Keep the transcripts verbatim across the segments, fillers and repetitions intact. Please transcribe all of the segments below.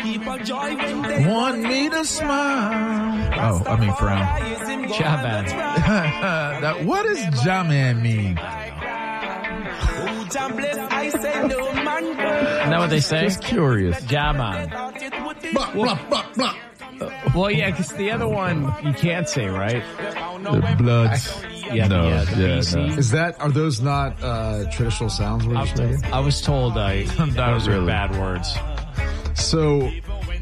Want me to smile. Oh, I mean frown. Jaman. That, what does Jaman mean? Isn't that what they say? Just curious. Jaman. Blah, blah, blah, blah. Well, yeah, because the other one you can't say, right? The bloods. Yeah, no, yeah, the yeah, B C. no. Is that, are those not uh, traditional sounds we're just making? I was told I, those really. are bad words. So,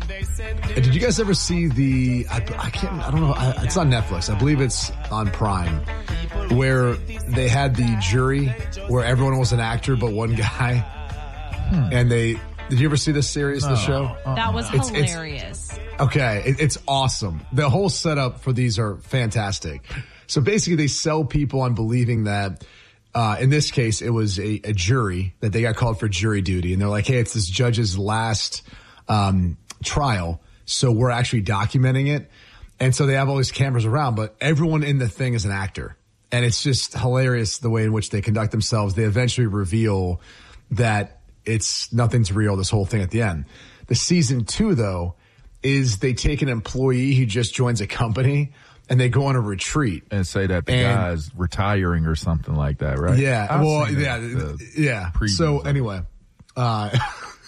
did you guys ever see the, I, I can't, I don't know, I, it's on Netflix. I believe it's on Prime, where they had the jury where everyone was an actor but one guy. Hmm. And they, did you ever see this series, no. the show? Uh-uh. That was It's- it's- hilarious. Okay, it, it's awesome. The whole setup for these are fantastic. So basically they sell people on believing that, uh, in this case, it was a, a jury that they got called for jury duty. And they're like, hey, it's this judge's last, um, trial. So we're actually documenting it. And so they have all these cameras around, but everyone in the thing is an actor. And it's just hilarious the way in which they conduct themselves. They eventually reveal that it's nothing's real, this whole thing at the end. The season two, though, is they take an employee who just joins a company and they go on a retreat. And say that the And- guy's retiring or something like that, right? Yeah. I've well, seen yeah. the- the yeah. previews So of it. anyway, uh,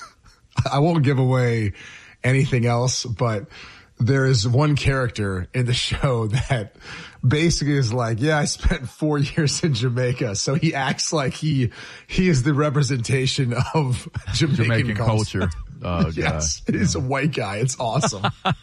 I won't give away anything else, but there is one character in the show that basically is like, yeah, I spent four years in Jamaica. So he acts like he, he is the representation of Jamaican, Jamaican culture. Oh, yes. God. He's a white guy. It's awesome.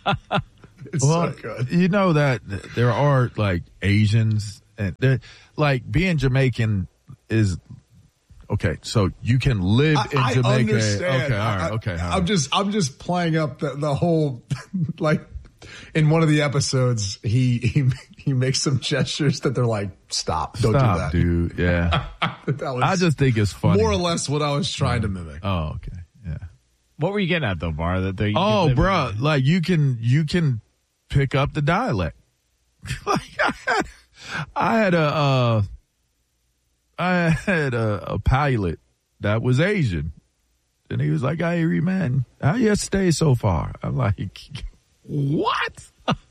It's Well, so good. you know that there are like Asians and they're- like being Jamaican is okay. So you can live in I Jamaica. understand. Okay. All right. I- Okay. All right. I'm just, I'm just playing up the, the whole, like, in one of the episodes, he, he, he makes some gestures that they're like, stop, don't Stop, do dude. Yeah. that. That was I just think it's funny. more or less what I was trying to mimic. Oh, okay. Yeah. What were you getting at, though, Bar? That they, Oh, you live bro, in- like you can you can pick up the dialect. Like I had, I had a uh, I had a, a pilot that was Asian, and he was like, "Hey, man, how you stay so far?" I'm like, "What?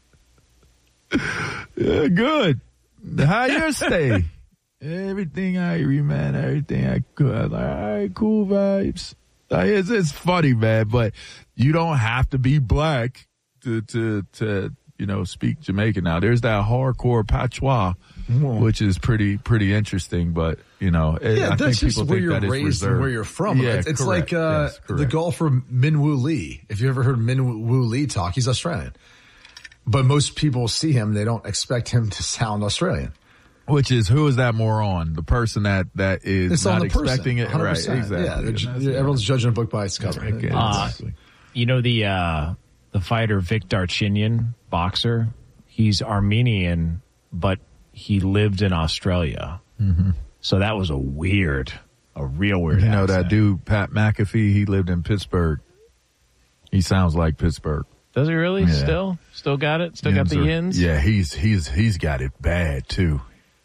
Yeah, good. How you stay?" Everything I man, everything I could. I'm like, all right, cool vibes. Like, it's, it's funny, man, but you don't have to be black to, to, to, you know, speak Jamaican. Now, there's that hardcore patois, which is pretty, pretty interesting, but, you know, it, Yeah, I that's think just people where think you're that it's raised reserved. and where you're from. Yeah, it's it's correct. like uh, Yes, the correct. golfer Minwoo Lee. If you ever heard Minwoo Lee talk, he's Australian. But most people see him, they don't expect him to sound Australian. Which is, who is that more on? The person that, that is It's not on the person. expecting it? one hundred Right, percent. exactly. Yeah, they're ju- And that's- everyone's judging a book by its cover. Okay, Uh, exactly. You know the uh, the fighter Vic Darchinyan, boxer? He's Armenian, but he lived in Australia. Mm-hmm. So that was a weird, a real weird You know accent. that dude, Pat McAfee, he lived in Pittsburgh. He sounds like Pittsburgh. Does he really? Yeah. Still? Still got it? Still got the are- yins? Yeah, he's he's he's got it bad too.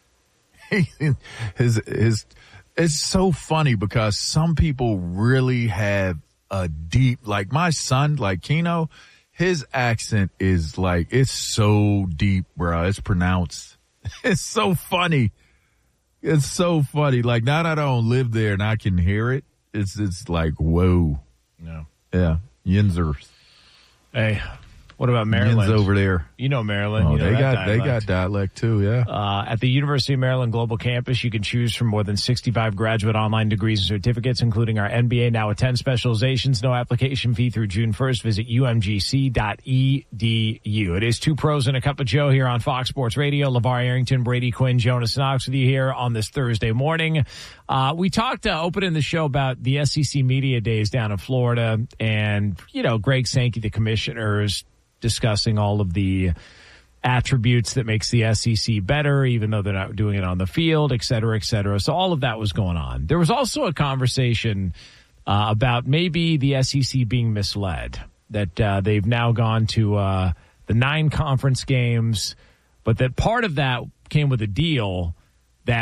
his his it's so funny because some people really have a deep, like my son, like Keno, his accent is like, it's so deep, bro. It's pronounced. It's so funny. It's so funny. Like now that I don't live there and I can hear it, it's it's like whoa. No. Yeah, Yinzers. Hey, what about Maryland? Yins over there. You know Maryland. Oh, you know they that got they dialect. got dialect too. Yeah. Uh, at the University of Maryland Global Campus, you can choose from more than sixty-five graduate online degrees and certificates, including our M B A Now Attend specializations. No application fee through June first. Visit U M G C dot E D U. It is Two Pros and a Cup of Joe here on Fox Sports Radio. LeVar Arrington, Brady Quinn, Jonas Knox with you here on this Thursday morning. Uh, we talked uh, opening the show about the S E C Media Days down in Florida and, you know, Greg Sankey, the commissioners, discussing all of the attributes that makes the S E C better, even though they're not doing it on the field, et cetera, et cetera. So all of that was going on. There was also a conversation uh, about maybe the S E C being misled, that uh, they've now gone to uh, the nine conference games, but that part of that came with a deal that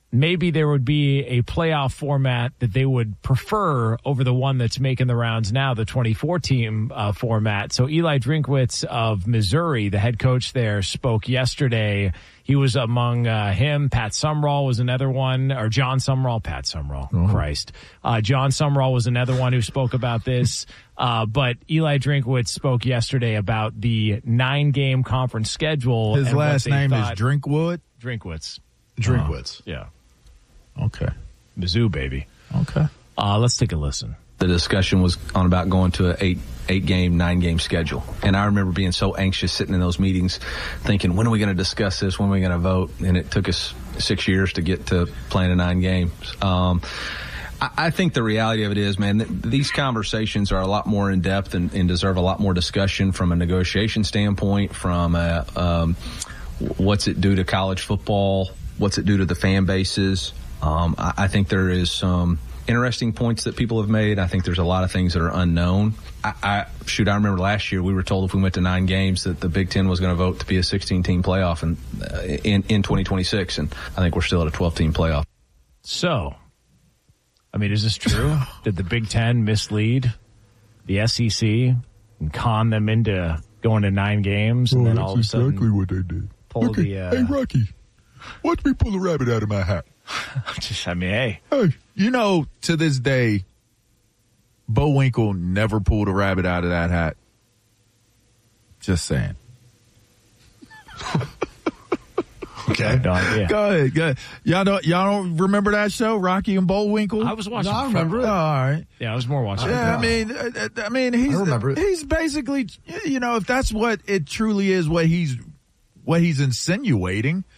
maybe there would be a playoff format that they would prefer over the one that's making the rounds now, the twenty-four team uh, format. So Eli Drinkwitz of Missouri, the head coach there, spoke yesterday. He was among uh, him. Pat Sumrall was another one, or John Sumrall, Pat Sumrall, oh. Christ. Uh, John Sumrall was another one who spoke about this. Uh, but Eli Drinkwitz spoke yesterday about the nine-game conference schedule. His last name is Drinkwood? Drinkwitz. Drinkwitz. Oh, yeah. Okay. Mizzou, baby. Okay. Uh, let's take a listen. The discussion was on about going to an eight, eight game, nine game schedule. And I remember being so anxious sitting in those meetings thinking, when are we going to discuss this? When are we going to vote? And it took us six years to get to playing a nine games. Um, I, I think the reality of it is, man, th- these conversations are a lot more in depth and, and deserve a lot more discussion from a negotiation standpoint, from a, um, what's it do to college football? What's it do to the fan bases? Um, I, I think there is some interesting points that people have made. I think there's a lot of things that are unknown. I, I shoot, I remember last year we were told if we went to nine games that the Big Ten was going to vote to be a sixteen team playoff in, uh, in, in twenty twenty-six. And I think we're still at a twelve team playoff. So, I mean, is this true? Did the Big Ten mislead the S E C and con them into going to nine games? And oh, then that's all of a sudden exactly what they did. Pull Look the, at, uh, hey, Rocky, watch me pull a rabbit out of my hat. Just, I mean, hey. Hey, you know, to this day, Bo Winkle never pulled a rabbit out of that hat. Just saying. Okay. No idea. Go ahead, go ahead. Y'all don't, y'all don't remember that show, Rocky and Bullwinkle? I was watching. No, I remember it. Oh, all right. Yeah, I was more watching. Yeah, it. I mean, uh, I mean, he's I remember it. he's basically, you know, if that's what it truly is, what he's what he's insinuating,